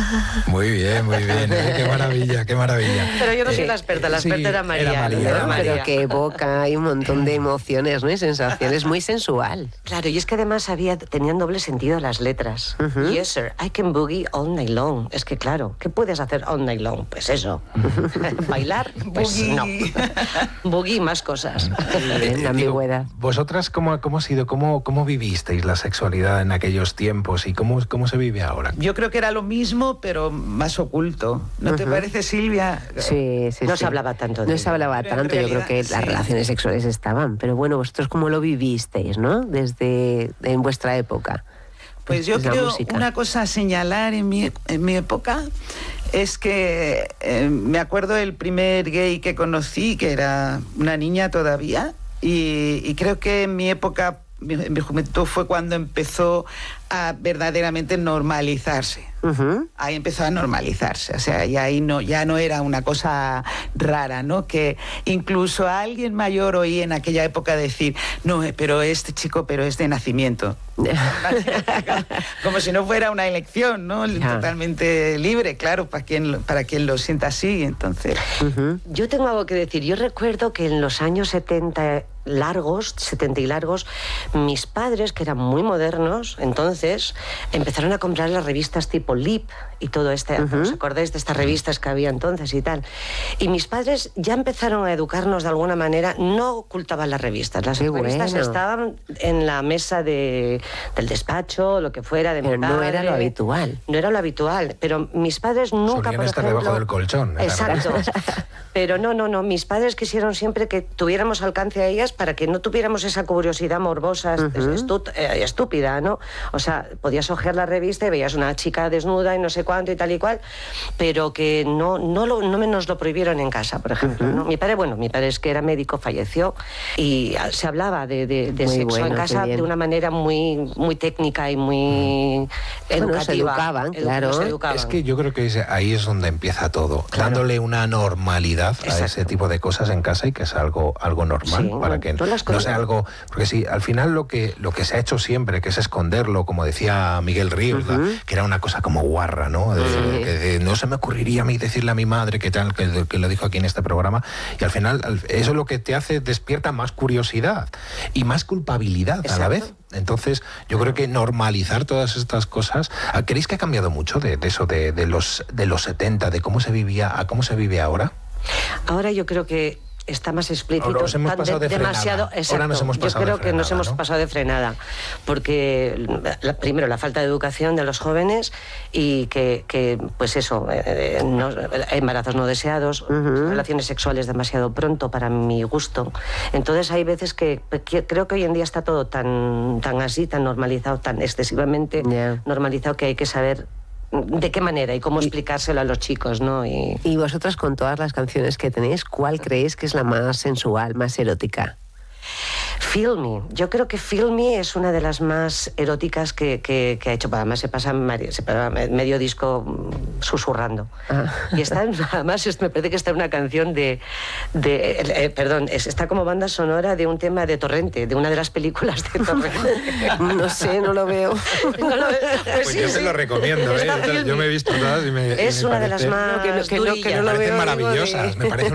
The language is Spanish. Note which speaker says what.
Speaker 1: Muy bien, qué maravilla, qué maravilla.
Speaker 2: Pero yo no soy la experta era María.
Speaker 1: Era María.
Speaker 3: Pero que evoca, hay un montón de emociones, ¿no? Y sensaciones, muy sensual.
Speaker 2: Claro, y es que además tenían doble sentido las letras. Yes, sir, I can boogie all night long. Es que claro, ¿qué puedes hacer all night long? Pues eso. Bailar, pues no. Boogie, más cosas.
Speaker 3: La ambigüedad.
Speaker 1: ¿Vosotras cómo ha sido, cómo vivisteis la sexualidad en aquellos tiempos y cómo se vive ahora?
Speaker 4: Yo creo que era lo mismo, pero más oculto. ¿No te parece, Silvia?
Speaker 3: Sí.
Speaker 2: No se hablaba tanto de
Speaker 3: No se hablaba tanto, yo creo que las relaciones sexuales estaban. Pero bueno, vosotros cómo lo vivisteis, ¿no? En vuestra época.
Speaker 4: Pues yo creo una cosa a señalar en mi época es que me acuerdo del primer gay que conocí, que era una niña todavía, y creo que en mi época, en mi juventud, fue cuando empezó a verdaderamente normalizarse. Ahí empezó a normalizarse, o sea, y ahí ya no era una cosa rara, ¿no? Que incluso a alguien mayor oí en aquella época decir, no, pero este chico, pero es de nacimiento. Como si no fuera una elección, ¿no? Totalmente libre, claro, para quien lo sienta así, entonces.
Speaker 2: Yo tengo algo que decir. Yo recuerdo que en los años 70 y largos, mis padres, que eran muy modernos, entonces empezaron a comprar las revistas tipo Lip y todo ¿os acordáis de estas revistas que había entonces y tal? Y mis padres ya empezaron a educarnos de alguna manera, no ocultaban las revistas. Las revistas estaban en la mesa del despacho, lo que fuera, de mi padre.
Speaker 3: No era lo habitual.
Speaker 2: No era lo habitual, pero mis padres nunca,
Speaker 1: solían estar debajo del colchón.
Speaker 2: Exacto. Pero no, mis padres quisieron siempre que tuviéramos alcance a ellas para que no tuviéramos esa curiosidad morbosa, estúpida, ¿no? O sea, podías ojear la revista y veías una chica desnuda y no sé cuánto y tal y cual, pero que no nos lo prohibieron en casa, por ejemplo, ¿no? Mi padre es que era médico, falleció, y se hablaba de sexo en casa de una manera muy, muy técnica y muy educativa.
Speaker 3: Se educaban, claro.
Speaker 1: Es que yo creo que ahí es donde empieza todo, dándole una normalidad a ese tipo de cosas en casa y que es algo normal, para que no sea algo, porque sí, al final lo que se ha hecho siempre, que es esconderlo, como decía Miguel Ríos, que era una cosa como guarra, ¿no? No se me ocurriría a mí decirle a mi madre que tal, que lo dijo aquí en este programa, y al final eso es lo que te hace, despierta más curiosidad y más culpabilidad a la vez. Entonces, yo creo que normalizar todas estas cosas, ¿creéis que ha cambiado mucho de eso de los 70, de cómo se vivía a cómo se vive ahora?
Speaker 2: Ahora yo creo que está más explícito.
Speaker 1: Ahora nos hemos pasado de
Speaker 2: demasiado,
Speaker 1: frenada. Ahora nos hemos pasado
Speaker 2: yo creo
Speaker 1: de frenada,
Speaker 2: que nos hemos pasado de frenada, porque primero la falta de educación de los jóvenes y que pues eso, embarazos no deseados, relaciones sexuales demasiado pronto para mi gusto. Entonces hay veces que creo que hoy en día está todo tan así, tan normalizado, tan excesivamente normalizado, que hay que saber de qué manera y cómo explicárselo a los chicos, ¿no?
Speaker 3: Y vosotras, con todas las canciones que tenéis, ¿cuál creéis que es la más sensual, más erótica?
Speaker 2: Feel Me. Yo creo que Feel Me es una de las más eróticas que ha hecho. Además se pasa medio disco susurrando. Y está, además, me parece que está en una canción está como banda sonora de un tema de Torrente, de una de las películas de Torrente.
Speaker 3: No sé, no lo veo.
Speaker 1: Pues sí, yo se lo recomiendo, ¿eh? Yo me he visto todas y me
Speaker 2: una de las más
Speaker 1: que no lo veo, maravillosas. Me parece